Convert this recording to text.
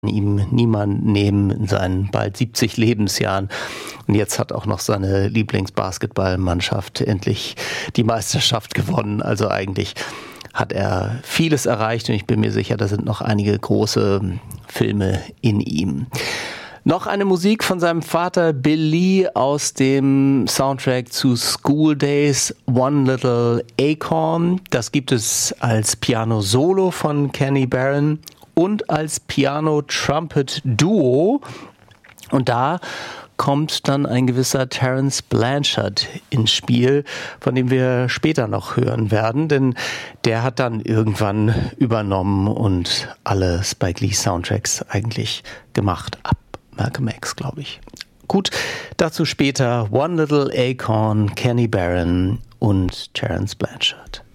ihm niemand nehmen in seinen bald 70 Lebensjahren. Und jetzt hat auch noch seine Lieblingsbasketballmannschaft endlich die Meisterschaft gewonnen. Also eigentlich hat er vieles erreicht und ich bin mir sicher, da sind noch einige große Filme in ihm. Noch eine Musik von seinem Vater Bill Lee aus dem Soundtrack zu School Days, One Little Acorn. Das gibt es als Piano-Solo von Kenny Barron und als Piano-Trumpet-Duo. Und da kommt dann ein gewisser Terence Blanchard ins Spiel, von dem wir später noch hören werden, denn der hat dann irgendwann übernommen und alle Spike Lee Soundtracks eigentlich gemacht, ab Malcolm X, glaube ich. Gut, dazu später One Little Acorn, Kenny Barron und Terence Blanchard.